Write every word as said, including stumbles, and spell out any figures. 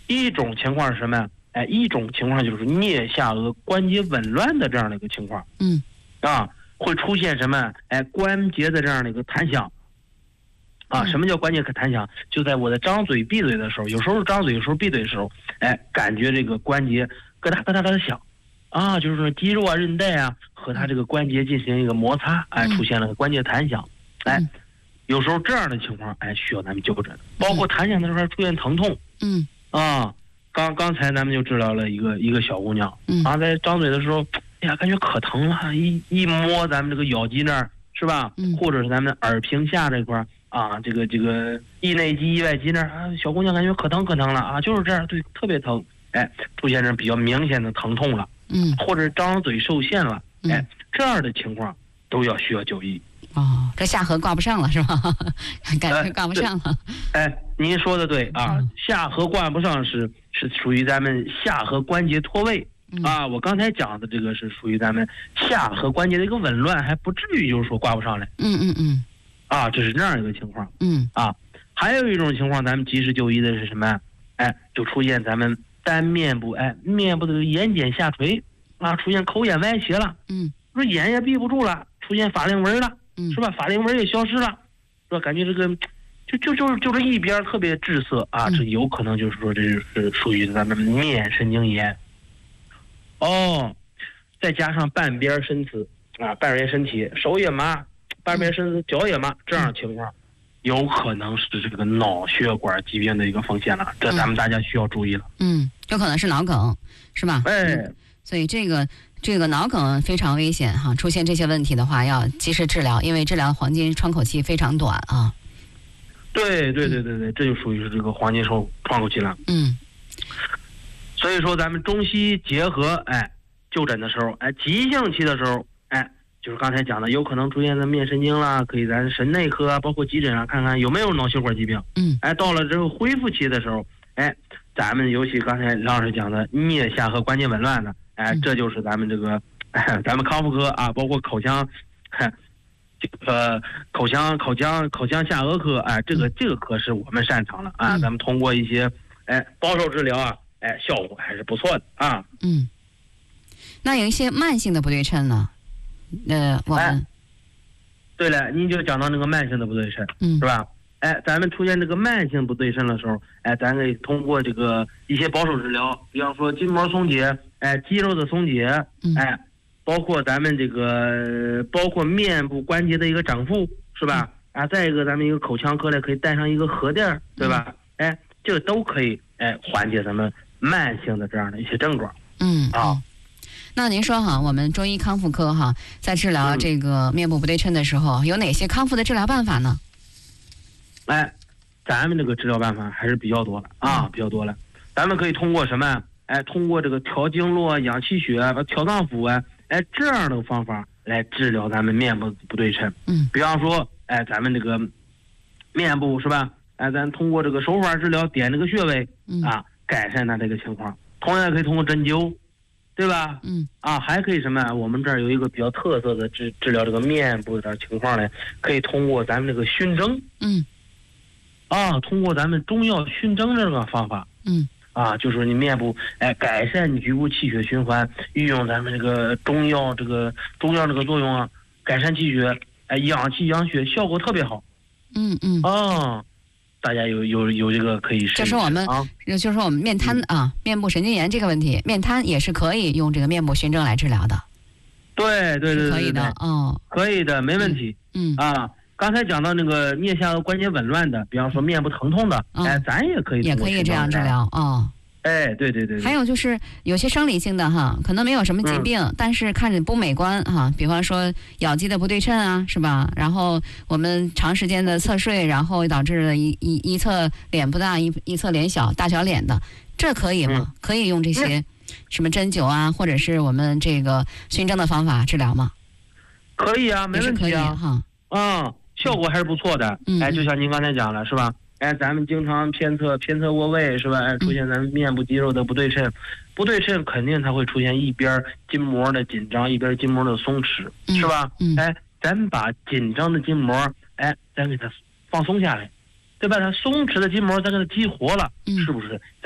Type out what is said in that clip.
一种情况是什么？哎，一种情况就是颞下颚关节紊乱的这样的一个情况。 嗯， 啊，会出现什么？哎，关节的这样的一个弹响。啊，什么叫关节可弹响？就在我的张嘴闭嘴的时候，有时候张嘴，有时候闭嘴的时候，哎，感觉这个关节咯哒咯哒咯哒响。啊，就是说肌肉啊、韧带啊和它这个关节进行一个摩擦，哎，出现了关节弹响。哎，有时候这样的情况，哎，需要咱们纠正。包括弹响的时候出现疼痛。 嗯。 啊。刚刚才咱们就治疗了一个一个小姑娘， 嗯， 啊，在张嘴的时候，哎呀，感觉可疼了，一一摸咱们这个咬肌那儿，是吧？ 嗯， 或者是咱们耳屏下这块儿啊，这个这个腋内肌、腋外肌那儿啊，小姑娘感觉可疼可疼了啊，就是这样，对，特别疼，哎，出现这比较明显的疼痛了， 嗯， 或者张嘴受限了，哎，这样的情况都要需要就医。 哦，这下颌挂不上了是吧？感觉挂不上了。 哎，您说的对啊，嗯、下颌挂不上是是属于咱们下颌关节脱位、嗯、啊。我刚才讲的这个是属于咱们下颌关节的一个紊乱，还不至于就是说挂不上来。 嗯嗯嗯。 啊，这是这样一个情况。 嗯。 啊，还有一种情况，咱们及时就医的是什么？哎，就出现咱们单面部哎面部的眼睑下垂啊，出现口眼歪斜了。 嗯。 说眼也闭不住了，出现法令纹了。是吧？法令纹也消失了，是吧？感觉这个，就就就是就是一边特别滞涩啊，这有可能就是说这是属于咱们面神经炎。哦，再加上半边身子啊，半边身体手也麻，半边身子脚也麻，这样的情况，有可能是这个脑血管疾病的一个风险了，这咱们大家需要注意了。 嗯，有可能是脑梗，是吧？ 哎， 嗯、所以这个。这个脑梗非常危险哈，出现这些问题的话要及时治疗，因为治疗黄金窗口期非常短啊。 对对对对对，这就属于是这个黄金窗窗口期了。 嗯。 所以说咱们中西结合，哎，就诊的时候，哎，急性期的时候，哎，就是刚才讲的，有可能出现的面神经啦，可以咱神内科啊，包括急诊啊，看看有没有脑血管疾病。 嗯。 哎，到了这个恢复期的时候，哎，咱们尤其刚才梁老师讲的颞下颌关节紊乱的。哎，这就是咱们这个，哎、咱们康复科啊，包括口腔，这个口腔、口腔、口腔下颚科，哎，这个这个科是我们擅长的啊。咱们通过一些，哎，保守治疗啊，哎，效果还是不错的啊。 嗯。那有一些慢性的不对称呢，呃，我们、 哎、对了，您就讲到那个慢性的不对称， 嗯，是吧？哎，咱们出现这个慢性不对称的时候，哎，咱可以通过这个一些保守治疗，比方说筋膜松解。哎，肌肉的松解，哎，包括咱们这个，包括面部关节的一个整复，是吧？啊，再一个，咱们一个口腔科呢，可以带上一个核垫，对吧？哎，这个都可以，哎，缓解咱们慢性的这样的一些症状。 嗯啊， 那您说哈，我们中医康复科哈，在治疗这个面部不对称的时候，有哪些康复的治疗办法呢？ 哎，咱们这个治疗办法还是比较多的啊，比较多了。咱们可以通过什么？哎，通过这个调经络啊、养气血啊、调脏腑啊，哎，这样的方法来治疗咱们面部不对称。 嗯， 比方说，哎，咱们这个面部是吧？哎，咱通过这个手法治疗，点这个穴位、 嗯、 啊，改善它这个情况。同样也可以通过针灸，对吧？ 嗯， 啊，还可以什么？我们这儿有一个比较特色的治治疗这个面部的情况呢，可以通过咱们这个熏蒸。 嗯， 啊，通过咱们中药熏蒸这个方法。 嗯。 啊，就是你面部哎改善局部气血循环，运用咱们这个中药这个中药这个作用啊，改善气血，哎养气养血，效果特别好。 嗯嗯。 哦，大家有有有这个可以试一试。 就是我们啊，就是说我们面瘫啊，面部神经炎这个问题，面瘫也是可以用这个面部熏蒸来治疗的。 对对对对， 可以的哦， 可以的，没问题。 嗯, 嗯啊。刚才讲到那个颞下颌关节紊乱的，比方说面部疼痛的， 嗯、 哎，咱也可以也可以这样治疗哦。 哎，对对 对, 对。 还有就是有些生理性的哈，可能没有什么疾病，嗯、但是看着不美观哈，比方说咬肌的不对称啊，是吧？然后我们长时间的侧睡，然后导致一一一侧脸不大，一一侧脸小，大小脸的，这可以吗？嗯、可以用这些什么针灸啊，或者是我们这个熏蒸的方法治疗吗？ 可以啊，没问题啊， 哈， 嗯。效果还是不错的， 嗯、 哎，就像您刚才讲了，是吧？哎，咱们经常偏侧偏侧卧位，是吧？哎，出现咱们面部肌肉的不对称，嗯、不对称肯定它会出现一边筋膜的紧张，一边筋膜的松弛， 嗯、 是吧？ 嗯、 哎，咱们把紧张的筋膜，哎，咱给它放松下来，对吧？它松弛的筋膜，咱给它激活了， 嗯、 是不是？